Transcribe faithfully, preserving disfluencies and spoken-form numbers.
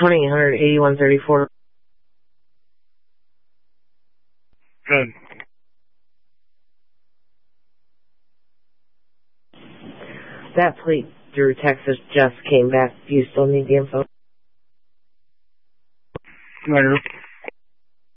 twenty-eight hundred, eighty-one thirty-four. Good. That plate through Texas just came back. Do you still need the info? Later.